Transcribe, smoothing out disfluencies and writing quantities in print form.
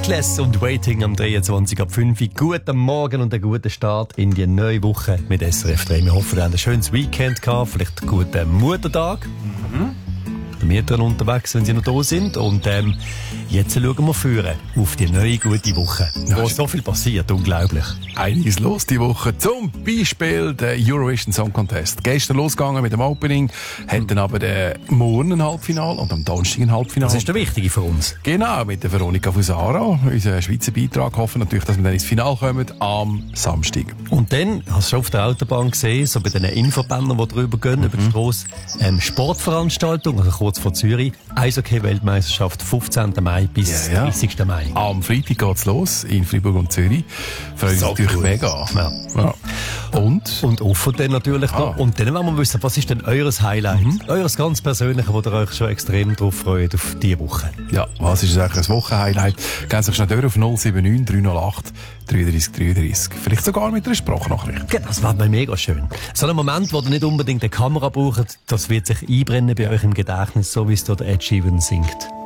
Reckless und Waiting am 23 ab 5 Uhr. Guten Morgen und einen guten Start in die neue Woche mit SRF 3. Wir hoffen, ihr habt ein schönes Weekend gehabt, vielleicht einen guten Muttertag. Die Eltern unterwegs, wenn sie noch da sind. Und jetzt schauen wir führen auf die neue gute Woche, wo so viel passiert, unglaublich. Einiges los die Woche. Zum Beispiel der Eurovision Song Contest. Gestern losgegangen mit dem Opening, hat dann aber morgen ein Halbfinale und am Donnerstag ein Halbfinale. Das ist der Wichtige für uns. Genau, mit der Veronika Fusaro, unser Schweizer Beitrag. Hoffen natürlich, dass wir dann ins Finale kommen am Samstag. Und dann, hast du schon auf der Autobahn gesehen, so bei den Infobändern, die drüber gehen, über die Strasse, Sportveranstaltung, also kurz vor Zürich, Eishockey-Weltmeisterschaft, 15. Mai bis 30. Mai. Am Freitag geht's los, in Freiburg und Zürich. Freuen uns natürlich mega. Ja. Und offen dann natürlich noch. Und dann wollen wir wissen, was ist denn eures Highlight? Eures ganz persönliche, wo ihr euch schon extrem drauf freut, auf diese Woche. Ja, was ist eigentlich ein Wochenhighlight? Gehen Sie schnell durch auf 079 308 33 33. Vielleicht sogar mit einer Sprachnachricht. Genau, das war mal mega schön. So ein Moment, wo ihr nicht unbedingt eine Kamera braucht, das wird sich einbrennen bei euch im Gedächtnis, so wie es dort Ed Sheeran singt.